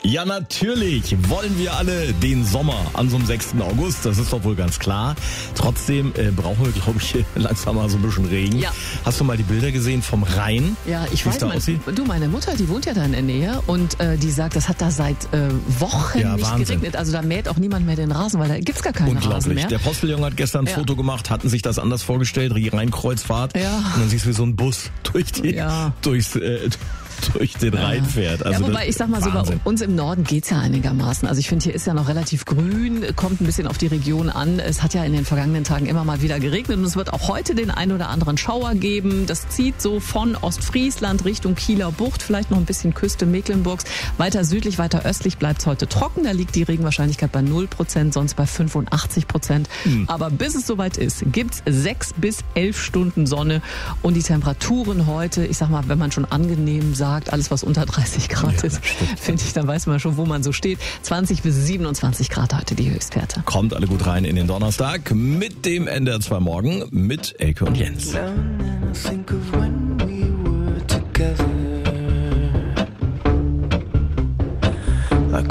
Ja, natürlich wollen wir alle den Sommer an so einem 6. August. Das ist doch wohl ganz klar. Trotzdem brauchen wir, glaube ich, langsam mal so ein bisschen Regen. Ja. Hast du mal die Bilder gesehen vom Rhein? Ja, ich Wie's weiß, da aussieht? meine Mutter, die wohnt ja da in der Nähe und die sagt, das hat da seit Wochen Ja, nicht Wahnsinn. geregnet. Also da mäht auch niemand mehr den Rasen, weil da gibt's gar keinen Rasen Unglaublich. mehr. Der Postillon hat gestern ein Foto gemacht, hatten sich das anders vorgestellt, Rheinkreuzfahrt. Ja. Und dann siehst du, wie so ein Bus durch den Rhein fährt. Also ja, wobei ich sag mal so, bei uns im Norden geht's ja einigermaßen. Also ich finde, hier ist ja noch relativ grün, kommt ein bisschen auf die Region an. Es hat ja in den vergangenen Tagen immer mal wieder geregnet und es wird auch heute den ein oder anderen Schauer geben. Das zieht so von Ostfriesland Richtung Kieler Bucht, vielleicht noch ein bisschen Küste Mecklenburgs. Weiter südlich, weiter östlich bleibt's heute trocken. Da liegt die Regenwahrscheinlichkeit bei 0%, sonst bei 85%. Aber bis es soweit ist, gibt's 6 bis 11 Stunden Sonne und die Temperaturen heute, ich sag mal, wenn man schon angenehm sagt, alles was unter 30 Grad ist, finde ich, dann weiß man schon, wo man so steht. 20 bis 27 Grad heute die Höchstwerte. Kommt alle gut rein in den Donnerstag mit dem NDR 2 Morgen mit Elke und Jens. Think of when we were together.